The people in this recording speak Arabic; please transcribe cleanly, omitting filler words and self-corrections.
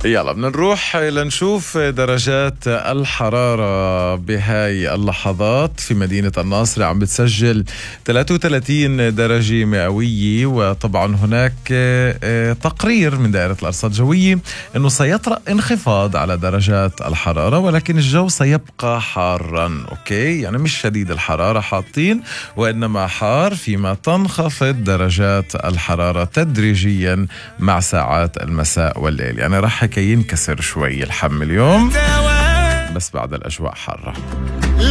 يلا بدنا نروح لنشوف درجات الحرارة بهاي اللحظات. في مدينة الناصر عم بتسجل 33 درجة مئوية، وطبعا هناك تقرير من دائرة الأرصاد الجوية أنه سيطرأ انخفاض على درجات الحرارة، ولكن الجو سيبقى حارا. أوكي، يعني مش شديد الحرارة حاطين، وإنما حار، فيما تنخفض درجات الحرارة تدريجيا مع ساعات المساء والليل. يعني رح ينكسر شوي الحم اليوم، بس بعد الأجواء حارة.